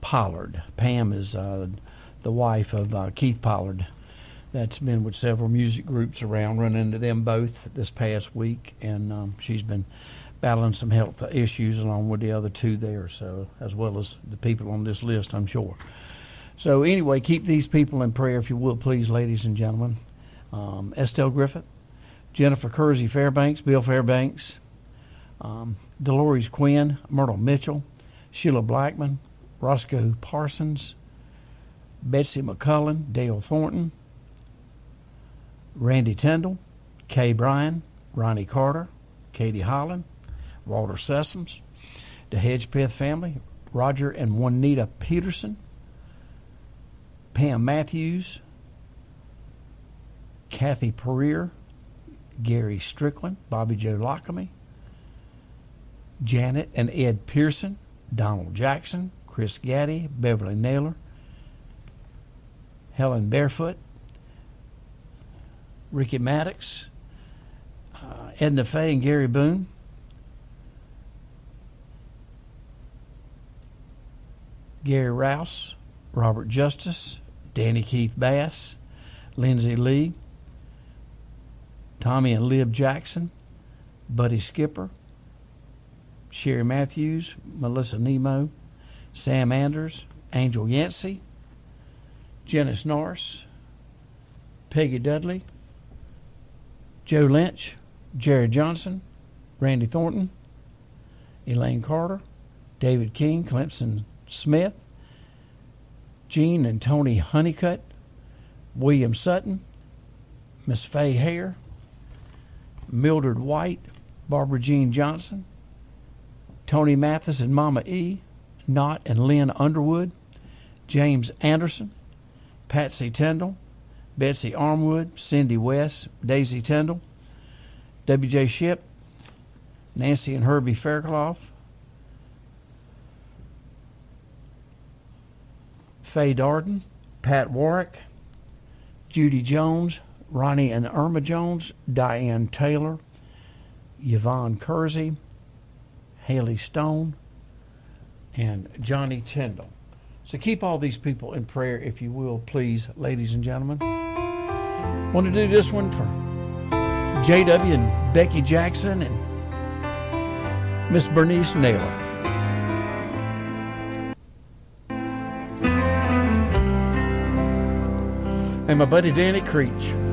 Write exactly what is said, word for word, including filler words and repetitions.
Pollard. Pam is uh, the wife of uh, Keith Pollard. That's been with several music groups around. Run into them both this past week, and um, she's been battling some health issues along with the other two there, so as well as the people on this list, I'm sure. So anyway, keep these people in prayer, if you will, please, ladies and gentlemen. Um, Estelle Griffith, Jennifer Kersey Fairbanks, Bill Fairbanks, um, Dolores Quinn, Myrtle Mitchell, Sheila Blackman, Roscoe Parsons, Betsy McCullen, Dale Thornton, Randy Tyndall, Kay Bryan, Ronnie Carter, Katie Holland, Walter Sessoms, the Hedgepeth family, Roger and Juanita Peterson, Pam Matthews, Kathy Pereira, Gary Strickland, Bobby Joe Lockamy, Janet and Ed Pearson, Donald Jackson, Chris Gaddy, Beverly Naylor, Helen Barefoot, Ricky Maddox, uh, Edna Fay and Gary Boone, Gary Rouse, Robert Justice, Danny Keith Bass, Lindsay Lee, Tommy and Lib Jackson, Buddy Skipper, Sherry Matthews, Melissa Nemo, Sam Anders, Angel Yancey, Janice Norris, Peggy Dudley, Joe Lynch, Jerry Johnson, Randy Thornton, Elaine Carter, David King, Clemson Smith, Gene and Tony Honeycutt, William Sutton, Miss Fay Hare, Mildred White, Barbara Jean Johnson, Tony Mathis and Mama E, Knott and Lynn Underwood, James Anderson, Patsy Tyndall, Betsy Armwood, Cindy West, Daisy Tyndall, W J Ship, Nancy and Herbie Fairclough, Faye Darden, Pat Warwick, Judy Jones, Ronnie and Irma Jones, Diane Taylor, Yvonne Kersey, Haley Stone, and Johnny Tyndall. So keep all these people in prayer, if you will, please, ladies and gentlemen. Want to do this one for J W and Becky Jackson and Miss Bernice Naylor. And my buddy Danny Creech.